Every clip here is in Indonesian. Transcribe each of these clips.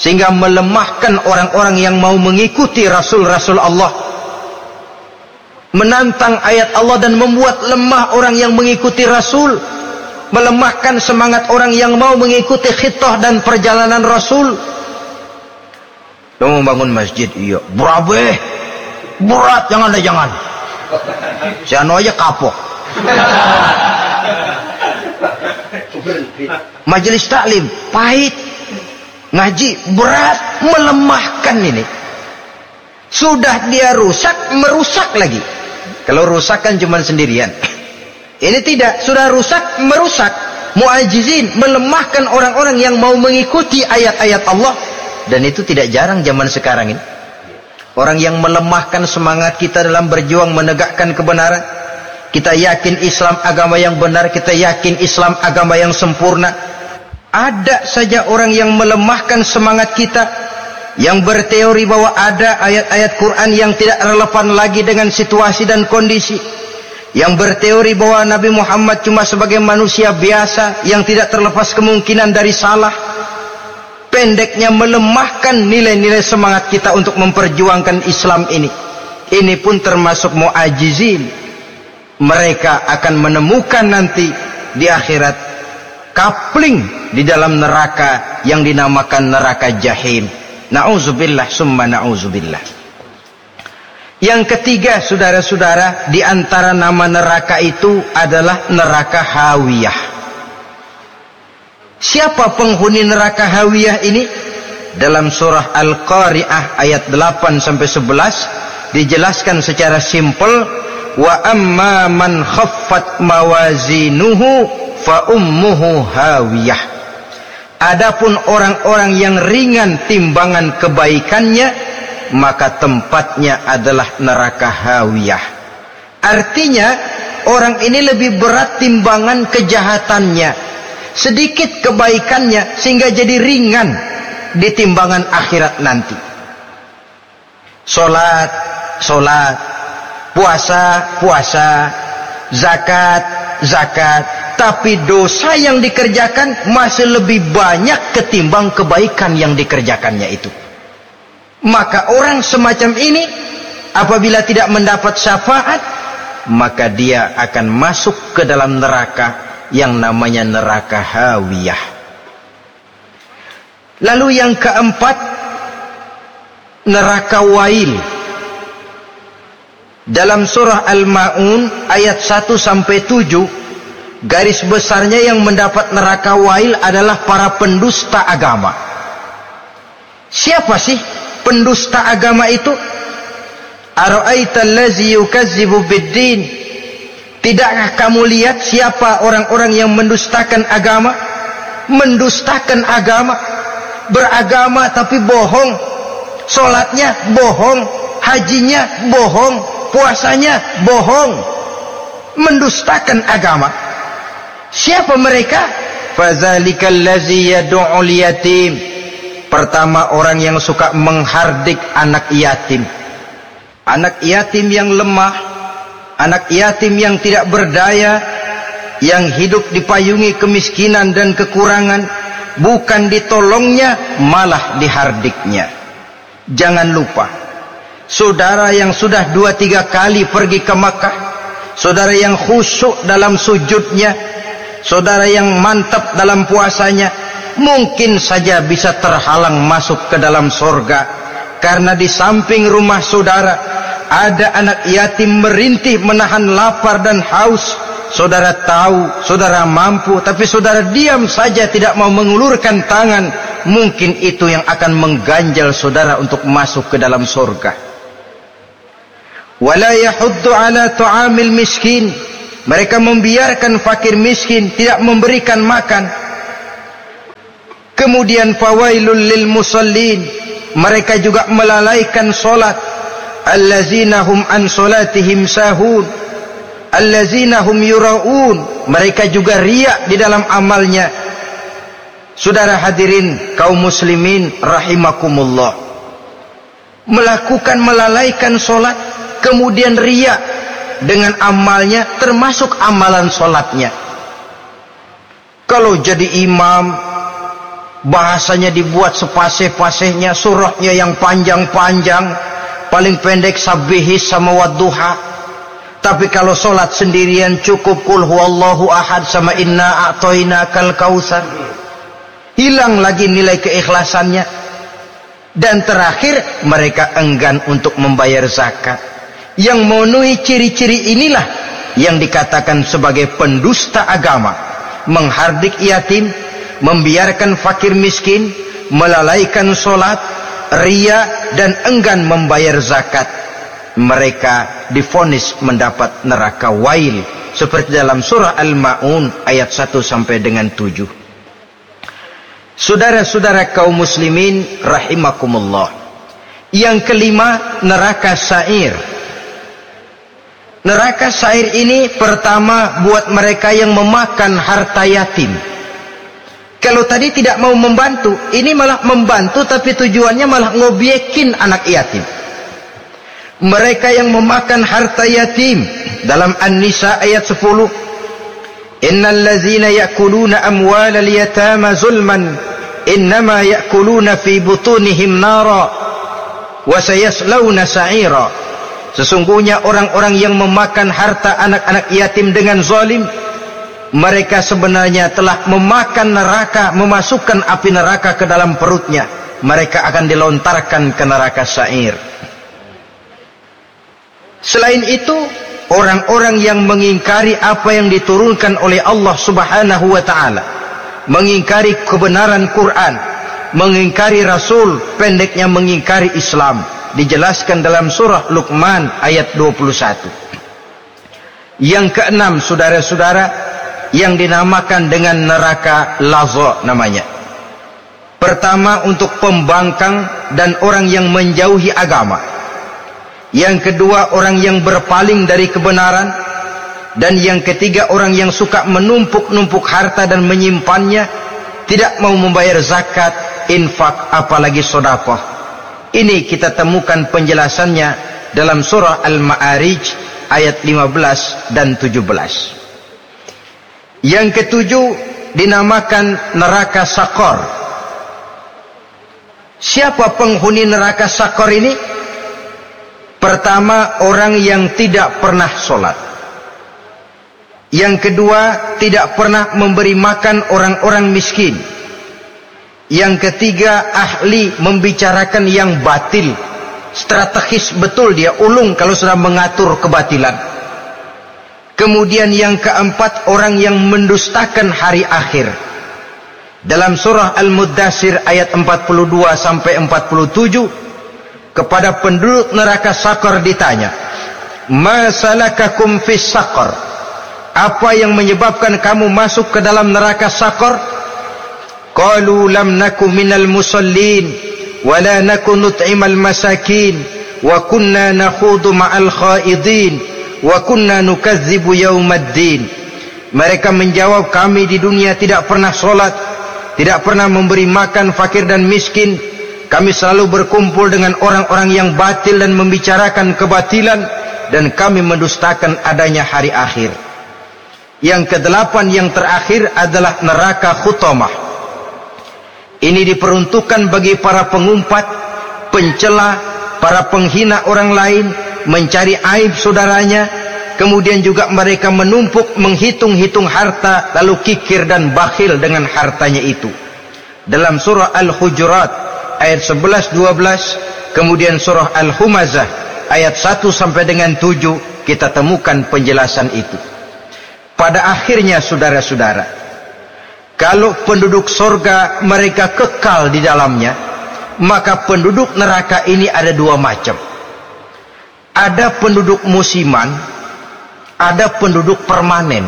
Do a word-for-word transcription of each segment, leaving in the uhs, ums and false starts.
sehingga melemahkan orang-orang yang mau mengikuti Rasul-Rasul Allah, menantang ayat Allah dan membuat lemah orang yang mengikuti Rasul, melemahkan semangat orang yang mau mengikuti khitah dan perjalanan Rasul. Kamu membangun masjid, iya berabe berat, jangan deh jangan si anu aja kapok. Majelis taklim pahit, ngaji berat, melemahkan ini. Sudah dia rusak, merusak lagi. Kalau rusak kan cuma sendirian. Ini tidak, sudah rusak, merusak. Mu'ajizin, melemahkan orang-orang yang mau mengikuti ayat-ayat Allah. Dan itu tidak jarang zaman sekarang ini. Orang yang melemahkan semangat kita dalam berjuang menegakkan kebenaran. Kita yakin Islam agama yang benar, kita yakin Islam agama yang sempurna. Ada saja orang yang melemahkan semangat kita, yang berteori bahwa ada ayat-ayat Quran yang tidak relevan lagi dengan situasi dan kondisi, yang berteori bahwa Nabi Muhammad cuma sebagai manusia biasa yang tidak terlepas kemungkinan dari salah. Pendeknya melemahkan nilai-nilai semangat kita untuk memperjuangkan Islam ini. Ini pun termasuk mu'ajizin. Mereka akan menemukan nanti di akhirat kapling di dalam neraka yang dinamakan neraka jahim. Na'udzubillah summa na'udzubillah. Yang ketiga, saudara-saudara, di antara nama neraka itu adalah neraka hawiyah. Siapa penghuni neraka hawiyah ini? Dalam surah Al-Qari'ah ayat delapan sampai sebelas dijelaskan secara simpel, wa amma man khaffat mawazinuhu fa ummuhu hawiyah. Adapun orang-orang yang ringan timbangan kebaikannya, maka tempatnya adalah neraka hawiyah. Artinya orang ini lebih berat timbangan kejahatannya, sedikit kebaikannya, sehingga jadi ringan di timbangan akhirat nanti. Solat, solat, puasa, puasa, zakat, zakat, tapi dosa yang dikerjakan masih lebih banyak ketimbang kebaikan yang dikerjakannya itu. Maka orang semacam ini apabila tidak mendapat syafaat, maka dia akan masuk ke dalam neraka yang namanya neraka hawiyah. Lalu yang keempat, neraka wail. Dalam surah Al-Ma'un ayat satu sampai tujuh, garis besarnya yang mendapat neraka wail adalah para pendusta agama. Siapa sih pendusta agama itu? Ara'aita allazi yukazzibu biddin. Tidakkah kamu lihat siapa orang-orang yang mendustakan agama? Mendustakan agama, beragama tapi bohong, solatnya bohong, hajinya bohong, puasanya bohong, mendustakan agama. Siapa mereka? Fadzalikal ladzi yad'ul yatim. Pertama, orang yang suka menghardik anak yatim. Anak yatim yang lemah, anak yatim yang tidak berdaya, yang hidup dipayungi kemiskinan dan kekurangan, bukan ditolongnya, malah dihardiknya. Jangan lupa, saudara yang sudah dua tiga kali pergi ke Makkah, saudara yang khusyuk dalam sujudnya, saudara yang mantap dalam puasanya, mungkin saja bisa terhalang masuk ke dalam surga, karena di samping rumah saudara ada anak yatim merintih menahan lapar dan haus. Saudara tahu, saudara mampu, tapi saudara diam saja, tidak mau mengulurkan tangan. Mungkin itu yang akan mengganjal saudara untuk masuk ke dalam surga. Wala yahuddu ala tu'amil miskin. Mereka membiarkan fakir miskin, tidak memberikan makan. Kemudian fawailul lil musallin. Mereka juga melalaikan solat. Allazina hum an solatihim sahun. Allazina hum yura'un. Mereka juga riak di dalam amalnya. Saudara hadirin kaum muslimin rahimakumullah, melakukan melalaikan solat, kemudian riak dengan amalnya, termasuk amalan solatnya. Kalau jadi imam, bahasanya dibuat sepasih-pasihnya, surahnya yang panjang-panjang, paling pendek sabihis sama wadduha. Tapi kalau sholat sendirian cukup kul huwallahu ahad sama inna a'toinakal kautsar. Hilang lagi nilai keikhlasannya. Dan terakhir, mereka enggan untuk membayar zakat. Yang memenuhi ciri-ciri inilah yang dikatakan sebagai pendusta agama. Menghardik yatim, membiarkan fakir miskin, melalaikan sholat, riya, dan enggan membayar zakat. Mereka divonis mendapat neraka wail, seperti dalam surah Al-Ma'un ayat satu sampai dengan tujuh. Saudara-saudara kaum muslimin rahimakumullah. Yang kelima, neraka sa'ir. Neraka sa'ir ini pertama buat mereka yang memakan harta yatim. Kalau tadi tidak mau membantu, ini malah membantu tapi tujuannya malah ngobyekin anak yatim. Mereka yang memakan harta yatim, dalam An-Nisa ayat sepuluh, innal ladzina ya'kuluna amwalal yatama zulman innama ya'kuluna fi butunihim nara wa sayaslawna sa'ira. Sesungguhnya orang-orang yang memakan harta anak-anak yatim dengan zalim, mereka sebenarnya telah memakan neraka, memasukkan api neraka ke dalam perutnya. Mereka akan dilontarkan ke neraka sa'ir. Selain itu, orang-orang yang mengingkari apa yang diturunkan oleh Allah Subhanahu wa ta'ala, mengingkari kebenaran Quran, mengingkari Rasul, pendeknya mengingkari Islam, dijelaskan dalam surah Luqman ayat dua puluh satu. Yang keenam, saudara-saudara, yang dinamakan dengan neraka laza namanya. Pertama, untuk pembangkang dan orang yang menjauhi agama. Yang kedua, orang yang berpaling dari kebenaran. Dan yang ketiga, orang yang suka menumpuk-numpuk harta dan menyimpannya, tidak mau membayar zakat, infak, apalagi sedekah. Ini kita temukan penjelasannya dalam surah Al-Ma'arij ayat lima belas dan tujuh belas. Yang ketujuh dinamakan neraka Sakor. Siapa penghuni neraka Sakor ini? Pertama, orang yang tidak pernah sholat. Yang kedua, tidak pernah memberi makan orang-orang miskin. Yang ketiga, ahli membicarakan yang batil. Strategis betul dia, ulung kalau sudah mengatur kebatilan. Kemudian yang keempat, orang yang mendustakan hari akhir. Dalam surah Al-Muddatsir ayat empat puluh dua sampai empat puluh tujuh, kepada penduduk neraka Sakor ditanya, ma salakakum fis Sakor? Apa yang menyebabkan kamu masuk ke dalam neraka Sakor? Qalu lam naku minal musallin wa la naku nut'imal masakin wa kunna nakhudu ma'al khaidin wa kunna nukadzibu yaumaddin. Mereka menjawab, kami di dunia tidak pernah sholat, tidak pernah memberi makan fakir dan miskin. Kami selalu berkumpul dengan orang-orang yang batil dan membicarakan kebatilan, dan kami mendustakan adanya hari akhir. Yang kedelapan, yang terakhir adalah neraka Khutamah. Ini diperuntukkan bagi para pengumpat, pencela, para penghina orang lain, mencari aib saudaranya, kemudian juga mereka menumpuk, menghitung-hitung harta, lalu kikir dan bakhil dengan hartanya itu. Dalam surah Al-Hujurat ayat sebelas dua belas, kemudian surah Al-Humazah ayat satu sampai dengan tujuh, kita temukan penjelasan itu. Pada akhirnya, saudara-saudara, kalau penduduk surga mereka kekal di dalamnya, maka penduduk neraka ini ada dua macam. Ada penduduk musiman, ada penduduk permanen.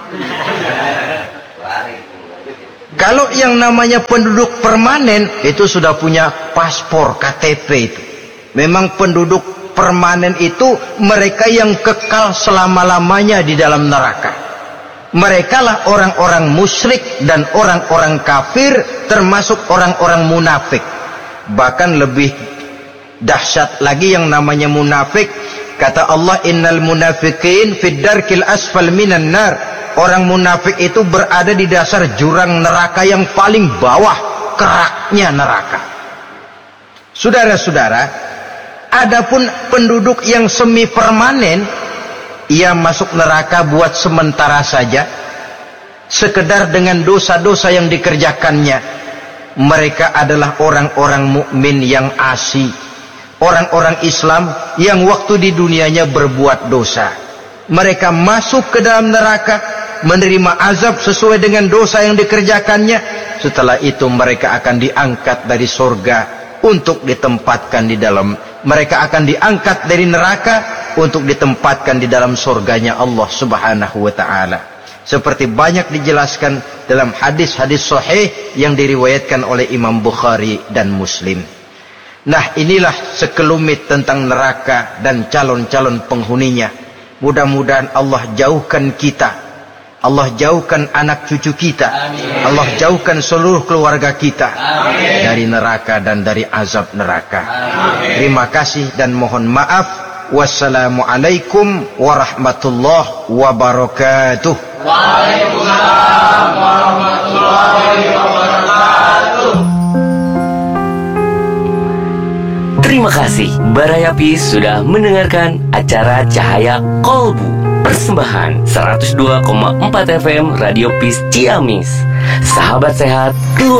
Kalau yang namanya penduduk permanen itu sudah punya paspor K T P itu. Memang penduduk permanen itu mereka yang kekal selama-lamanya di dalam neraka. Mereka lah orang-orang musyrik dan orang-orang kafir, termasuk orang-orang munafik. Bahkan lebih dahsyat lagi yang namanya munafik. Kata Allah, innal munafiqin fid darkil asfal minan nar. Orang munafik itu berada di dasar jurang neraka yang paling bawah. keraknya neraka. Saudara-saudara, adapun penduduk yang semi permanen, ia masuk neraka buat sementara saja, sekedar dengan dosa-dosa yang dikerjakannya. Mereka adalah orang-orang mukmin yang asli, orang-orang Islam yang waktu di dunianya berbuat dosa. Mereka masuk ke dalam neraka, menerima azab sesuai dengan dosa yang dikerjakannya. Setelah itu mereka akan diangkat dari surga untuk ditempatkan di dalam, mereka akan diangkat dari neraka untuk ditempatkan di dalam surganya Allah Subhanahu wa ta'ala. Seperti banyak dijelaskan dalam hadis-hadis sahih yang diriwayatkan oleh Imam Bukhari dan Muslim. Nah, inilah sekelumit tentang neraka dan calon-calon penghuninya. Mudah-mudahan Allah jauhkan kita, Allah jauhkan anak cucu kita, amin. Allah jauhkan seluruh keluarga kita, amin. Dari neraka dan dari azab neraka. Amin. Terima kasih dan mohon maaf. Wassalamualaikum warahmatullahi wabarakatuh. Waalaikumsalam warahmatullahi wabarakatuh. Terima kasih Barayapis sudah mendengarkan acara Cahaya Kolbu, persembahan seratus dua koma empat F M Radio Peace Ciamis. Sahabat sehat, keluar